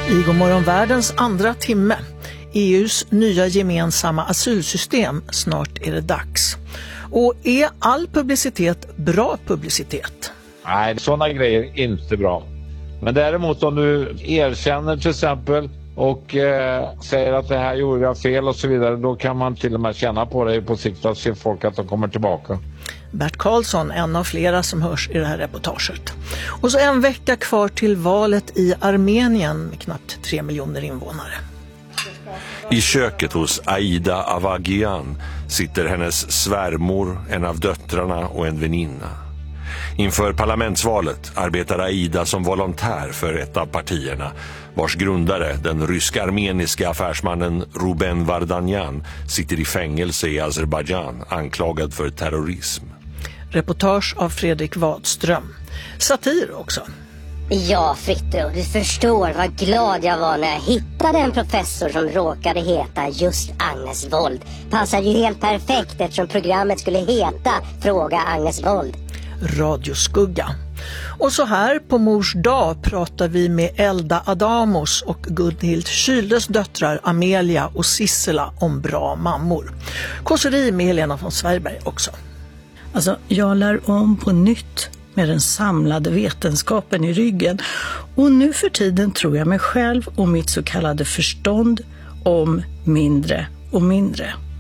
I Godmorgon världens andra timme. EUs nya gemensamma asylsystem, snart är det dags. Och är all publicitet bra publicitet? Nej, sådana grejer är inte bra. Men däremot om du erkänner till exempel och säger att det här gjorde jag fel och så vidare, då kan man till och med känna på det på sikt att se folk att de kommer tillbaka. Bert Karlsson, en av flera som hörs i det här reportaget. Och så en vecka kvar till valet i Armenien med knappt 3 miljoner invånare. I köket hos Aida Avagian sitter hennes svärmor, en av döttrarna och en väninna. Inför parlamentsvalet arbetar Aida som volontär för ett av partierna, vars grundare, den rysk-armeniska affärsmannen Ruben Vardanyan, sitter i fängelse i Azerbaijan anklagad för terrorism. Reportage av Fredrik Wadström. Satir också. Ja, Fritte, du förstår vad glad jag var när jag hittade en professor som råkade heta just Agnes Wold. Passar ju helt perfekt eftersom programmet skulle heta Fråga Agnes Wold. Radioskugga. Och så här på mors dag pratar vi med Elda Adamos och Gunhild Kyldes döttrar Amelia och Sissela om bra mammor. Kåseri med Helena von Sverberg också. Alltså, jag lär om på nytt med den samlade vetenskapen i ryggen. Och nu för tiden tror jag mig själv och mitt så kallade förstånd om mindre och mindre.